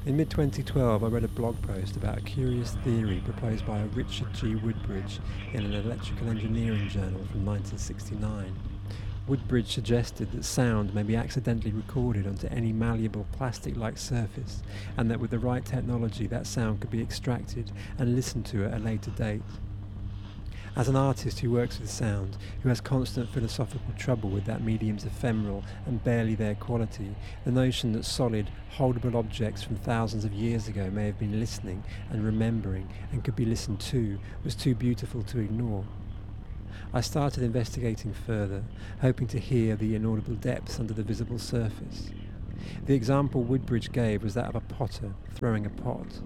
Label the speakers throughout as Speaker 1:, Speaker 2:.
Speaker 1: In mid-2012, I read a blog post about a curious theory proposed by Richard G. Woodbridge in an electrical engineering journal from 1969. Woodbridge suggested that sound may be accidentally recorded onto any malleable plastic-like surface, and that with the right technology that sound could be extracted and listened to at a later date. As an artist who works with sound, who has constant philosophical trouble with that medium's ephemeral and barely there quality, the notion that solid, holdable objects from thousands of years ago may have been listening and remembering and could be listened to was too beautiful to ignore. I started investigating further, hoping to hear the inaudible depths under the visible surface. The example Woodbridge gave was that of a potter throwing a pot.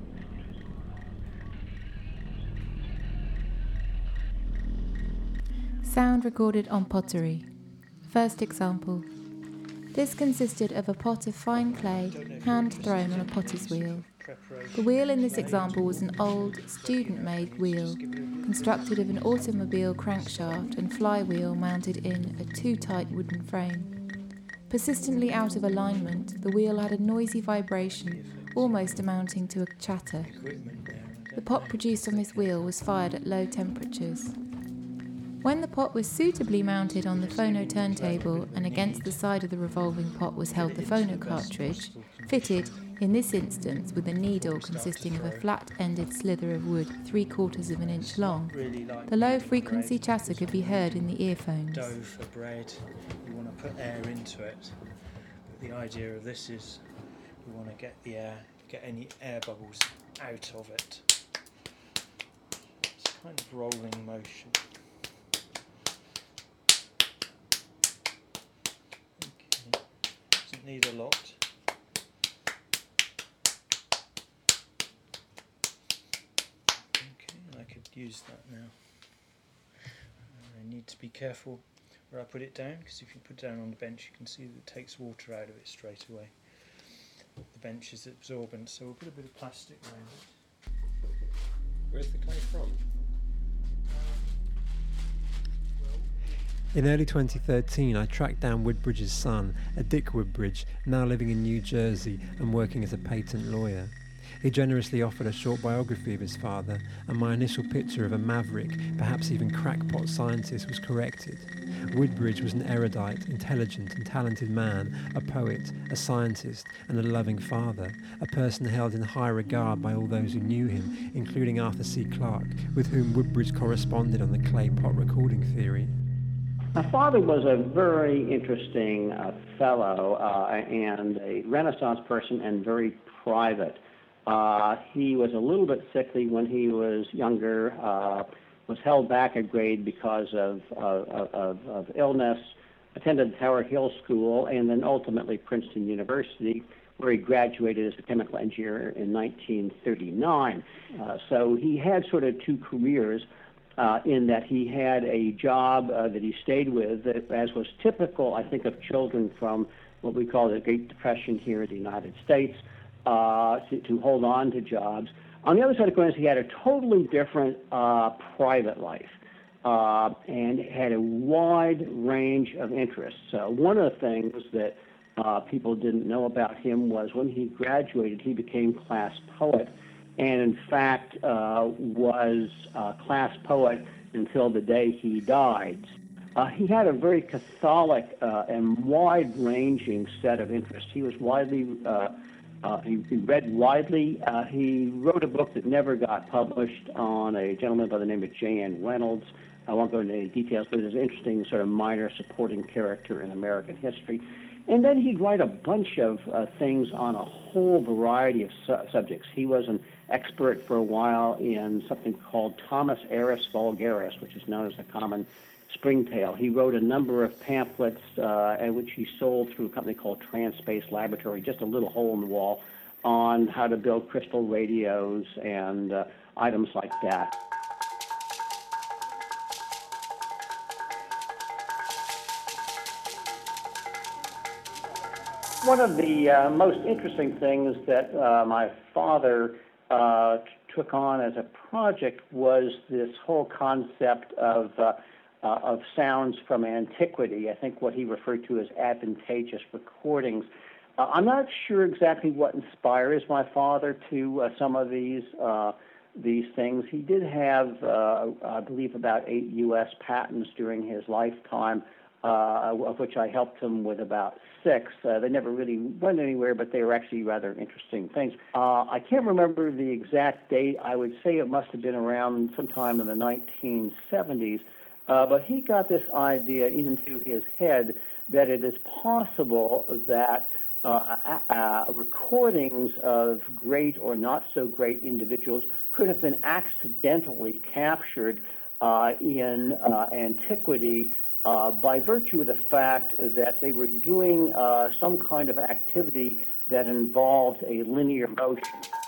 Speaker 2: Sound recorded on pottery. First example. This consisted of a pot of fine clay, hand thrown on a potter's wheel. The wheel in this example was an old, student-made wheel, constructed of an automobile crankshaft and flywheel mounted in a too tight wooden frame. Persistently out of alignment, the wheel had a noisy vibration, almost amounting to a chatter. The pot produced on this wheel was fired at low temperatures. When the pot was suitably mounted on the phono turntable and against the side of the revolving pot was held the phono cartridge, fitted, in this instance, with a needle consisting of a flat-ended slither of wood 3/4 of an inch long, the low-frequency chatter could be heard in the earphones.
Speaker 3: Dough for bread, you want to put air into it. But the idea of this is you want to get any air bubbles out of it. It's kind of rolling motion. Doesn't need a lot. Okay, I could use that now. I need to be careful where I put it down, because if you put it down on the bench you can see that it takes water out of it straight away. The bench is absorbent, so we'll put a bit of plastic around it.
Speaker 1: Where's the clay from? In early 2013, I tracked down Woodbridge's son, Dick Woodbridge, now living in New Jersey and working as a patent lawyer. He generously offered a short biography of his father, and my initial picture of a maverick, perhaps even crackpot scientist, was corrected. Woodbridge was an erudite, intelligent and talented man, a poet, a scientist and a loving father, a person held in high regard by all those who knew him, including Arthur C. Clarke, with whom Woodbridge corresponded on the clay pot recording theory.
Speaker 4: My father was a very interesting fellow and a Renaissance person and very private. He was a little bit sickly when he was younger, was held back a grade because of illness, attended Tower Hill School, and then ultimately Princeton University, where he graduated as a chemical engineer in 1939. So he had sort of two careers. In that he had a job that he stayed with, as was typical, I think, of children from what we call the Great Depression here in the United States, to hold on to jobs. On the other side of the coin, he had a totally different private life and had a wide range of interests. One of the things that people didn't know about him was when he graduated, he became class poet, and in fact was class poet until the day he died. He had a very Catholic and wide-ranging set of interests. He was widely, he read widely. He wrote a book that never got published on a gentleman by the name of J.N. Reynolds. I won't go into any details, but it's an interesting sort of minor supporting character in American history. And then he'd write a bunch of things on a whole variety of subjects. He was an expert for a while in something called Thomas Aris vulgaris, which is known as the common springtail. He wrote a number of pamphlets which he sold through a company called Transspace Laboratory, just a little hole in the wall, on how to build crystal radios and items like that. One of the most interesting things that my father took on as a project was this whole concept of sounds from antiquity. I think what he referred to as advantageous recordings. I'm not sure exactly what inspires my father to some of these things. He did have, I believe, about 8 U.S. patents during his lifetime, of which I helped him with about 6. They never really went anywhere, but they were actually rather interesting things. I can't remember the exact date. I would say it must have been around sometime in the 1970s, but he got this idea into his head that it is possible that recordings of great or not so great individuals could have been accidentally captured in antiquity by virtue of the fact that they were doing some kind of activity that involved a linear motion.